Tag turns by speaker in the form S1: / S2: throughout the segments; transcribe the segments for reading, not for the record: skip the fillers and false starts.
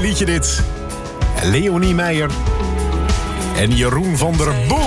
S1: liedje dit. Leonie Meijer en Jeroen van der Boom.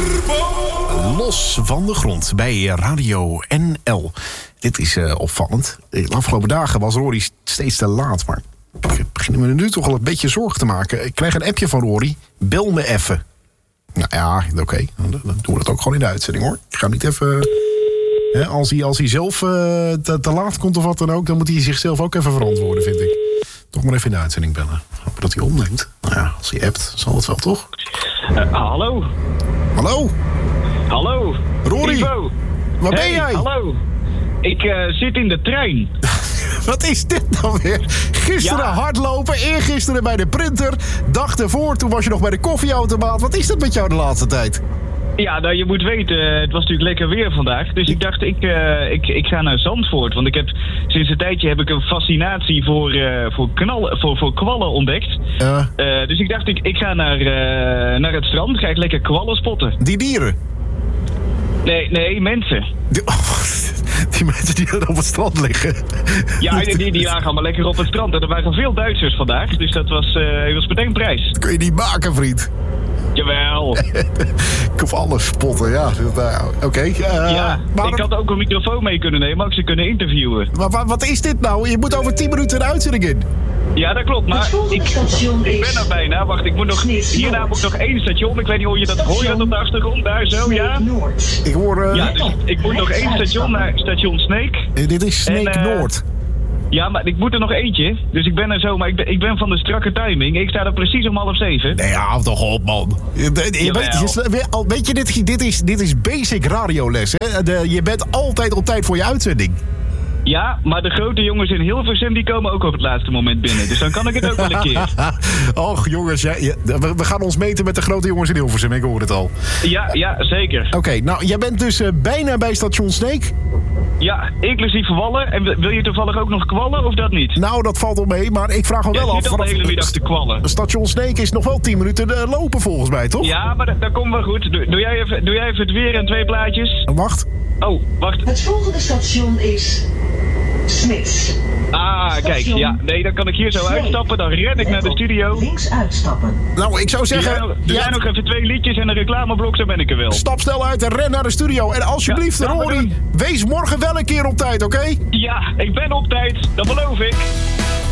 S1: Los van de grond bij Radio NL. Dit is opvallend. De afgelopen dagen was Rory steeds te laat, maar ik begin me nu toch al een beetje zorgen te maken. Ik krijg een appje van Rory. Bel me even. Nou ja, oké. Dan doen we dat ook gewoon in de uitzending, hoor. Ik ga niet even... Als hij zelf te laat komt of wat dan ook... dan moet hij zichzelf ook even verantwoorden, vind ik. Toch maar even in de uitzending bellen. Hopen dat hij opneemt. Nou ja, als hij appt, zal het wel, toch?
S2: Hallo?
S1: Hallo?
S2: Hallo?
S1: Rory?
S2: Ivo.
S1: Waar ben jij?
S2: Hallo? Ik zit in de trein.
S1: Wat is dit nou weer? Gisteren hardlopen, eergisteren bij de printer. Dag ervoor, toen was je nog bij de koffieautomaat. Wat is dat met jou de laatste tijd?
S2: Ja, nou, je moet weten, het was natuurlijk lekker weer vandaag. Dus ik dacht, ik ga naar Zandvoort. Want sinds een tijdje heb ik een fascinatie voor kwallen ontdekt. Dus ik dacht, ik ga naar het strand. Ga ik lekker kwallen spotten.
S1: Die dieren?
S2: Nee, mensen.
S1: Die mensen die er op het strand liggen.
S2: Ja, die lagen allemaal lekker op het strand. En er waren veel Duitsers vandaag. Dus dat was meteen prijs.
S1: Dat kun je niet maken, vriend.
S2: Jawel.
S1: Kwallen spotten, ja. Oké.
S2: Maar ik had ook een microfoon mee kunnen nemen, ook ze kunnen interviewen.
S1: Maar wat is dit nou? Je moet over 10 minuten de uitzending in.
S2: Ja, dat klopt, maar ik ben er bijna. Wacht, hierna moet ik nog 1 station. Ik weet niet hoe je dat hoort op de achtergrond, daar zo, ja?
S1: Ik hoor...
S2: Ja, dus ik moet nog 1 station naar station Sneek.
S1: Dit is Sneek Noord.
S2: Ja, maar ik moet er nog eentje. Dus ik ben er zo, maar ik ben van de strakke timing. Ik sta er precies om 6:30.
S1: Nee, hou toch op, man. Weet je, dit is basic radioles, hè? Je bent altijd op tijd voor je uitzending.
S2: Ja, maar de grote jongens in Hilversum die komen ook op het laatste moment binnen. Dus dan kan ik het ook wel een keer.
S1: Och, jongens, we gaan ons meten met de grote jongens in Hilversum. Ik hoor het al.
S2: Ja, zeker.
S1: Oké, nou, jij bent dus bijna bij station Sneek.
S2: Ja, inclusief wallen. En wil je toevallig ook nog kwallen of dat niet?
S1: Nou, dat valt wel mee, maar ik vraag me wel af...
S2: Je zit al de hele middag te kwallen.
S1: Station Sneek is nog wel 10 minuten lopen volgens mij, toch?
S2: Ja, maar dat komt wel goed. Doe jij even het weer en 2 plaatjes?
S1: Wacht.
S2: Oh, wacht.
S3: Het volgende station is... Smits.
S2: Kijk, ja. Nee, dan kan ik hier zo uitstappen. Dan ren ik naar de studio.
S3: Links uitstappen.
S1: Nou, ik zou zeggen...
S2: Er zijn nog even 2 liedjes en een reclameblok, dan ben ik er wel.
S1: Stap snel uit en ren naar de studio. En alsjeblieft, Rory, wees morgen wel een keer op tijd, oké?
S2: Ja, ik ben op tijd. Dat beloof ik.